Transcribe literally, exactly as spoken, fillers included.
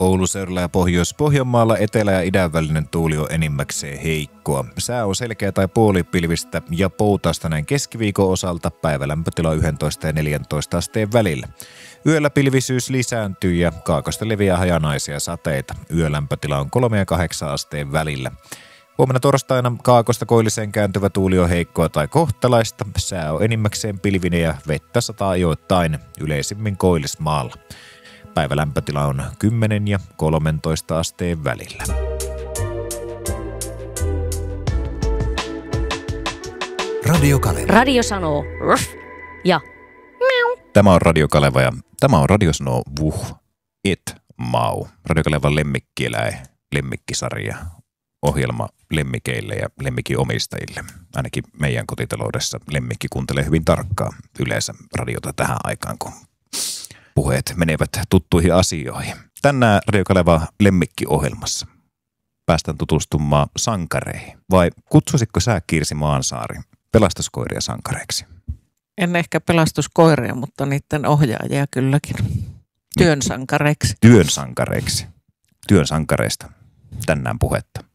Ouluseudulla ja Pohjois-Pohjanmaalla etelä- ja idän välinen tuuli on enimmäkseen heikkoa. Sää on selkeä tai puolipilvistä ja poutaista näin keskiviikon osalta, päivälämpötila yksitoista ja neljätoista asteen välillä. Yöllä pilvisyys lisääntyy ja kaakosta leviää hajanaisia sateita. Yölämpötila on kolme ja kahdeksan asteen välillä. Huomenna torstaina kaakosta koilliseen kääntyvä tuuli on heikkoa tai kohtalaista. Sää on enimmäkseen pilvinen ja vettä sataa ajoittain, yleisimmin koillismaalla. Päivälämpötila on kymmenen ja kolmetoista asteen välillä. Radio Kaleva. Radio sanoo ruff ja miau. Tämä on Radio Kaleva ja tämä on Radio sanoo vuh, et mau. Radio Kalevan lemmikkieläin, lemmikkisarja, ohjelma lemmikeille ja lemmikkiomistajille. Ainakin meidän kotitaloudessa lemmikki kuuntelee hyvin tarkkaan yleensä radiota tähän aikaan, kun puheet menevät tuttuihin asioihin. Tänään Radio Kaleva lemmikkiohjelmassa päästään tutustumaan sankareihin. Vai kutsuisitko sä, Kirsi Maansaari, pelastuskoiria sankareiksi? En ehkä pelastuskoiria, mutta niiden ohjaajia kylläkin. Työn sankareiksi. Työn sankareiksi. Työn sankareista tänään puhetta.